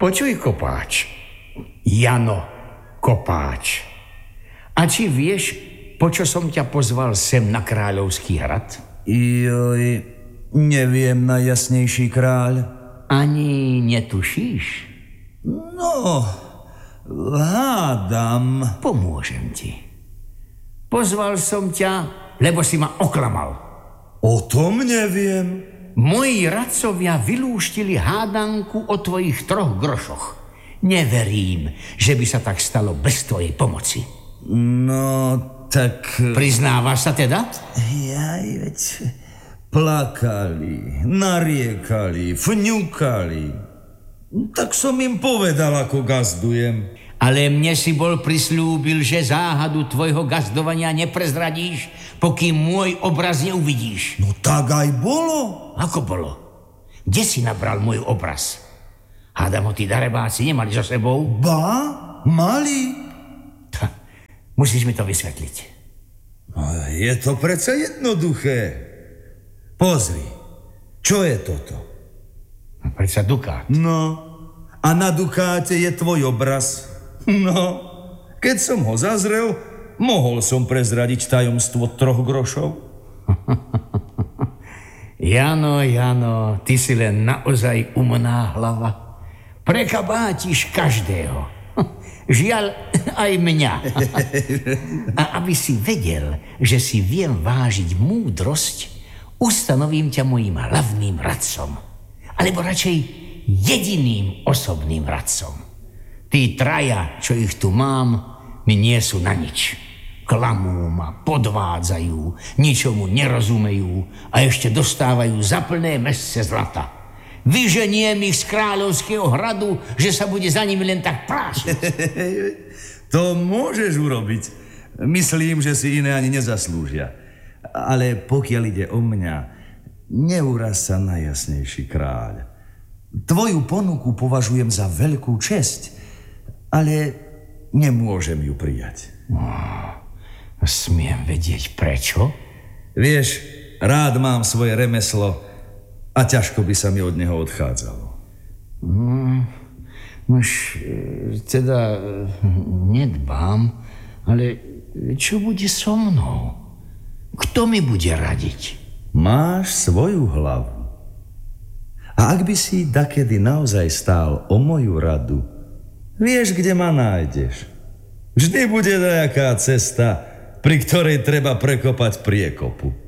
Počuj, kopáč. Jano Kopáč. A či vieš, po čo som ťa pozval sem na Kráľovský hrad? Joj, neviem, najjasnejší kráľ. Ani netušíš? No, hádam. Pomôžem ti. Pozval som ťa, lebo si ma oklamal. O tom neviem. Moji radcovia vylúštili hádanku o tvojich 3 grošoch. Neverím, že by sa tak stalo bez tvojej pomoci. No, tak... Priznávaš sa teda? Jaj, veď... Plakali, nariekali, fňukali. Tak som im povedal, ako gazdujem. Ale mne si bol prisľúbil, že záhadu tvojho gazdovania neprezradíš, pokým môj obraz neuvidíš. No tak aj bolo. Ako bolo? Kde si nabral môj obraz? Hádam ho tí darebáci nemali so sebou? Ba, mali. Musíš mi to vysvetliť. No, je to predsa jednoduché. Pozri, čo je toto? Predsa dukát. No, a na dukáte je tvoj obraz. No, keď som ho zazrel, mohol som prezradiť tajomstvo 3 grošov. Jano, ty si len naozaj umná hlava. Prekabátiš každého. Žiaľ, aj mňa. A aby si vedel, že si viem vážiť múdrosť, ustanovím ťa mojím hlavným radcom. Alebo radšej jediným osobným radcom. Tí 3, čo ich tu mám, mi nie sú na nič. Klamú ma, podvádzajú, ničomu nerozumejú a ešte dostávajú za plné mesce zlata. Vyženiem ich z Kráľovského hradu, že sa bude za nimi len tak prášiť. To môžeš urobiť. Myslím, že si iné ani nezaslúžia. Ale pokiaľ ide o mňa, neuraz sa, najjasnejší kráľ. Tvoju ponuku považujem za veľkú česť, ale nemôžem ju prijať. Smiem vedieť prečo? Vieš, rád mám svoje remeslo a ťažko by sa mi od neho odchádzalo. Teda nedbám, ale čo bude so mnou? Kto mi bude radiť? Máš svoju hlavu. A ak by si dakedy naozaj stál o moju radu, vieš, kde ma nájdeš. Vždy bude nejaká cesta, pri ktorej treba prekopať priekopu.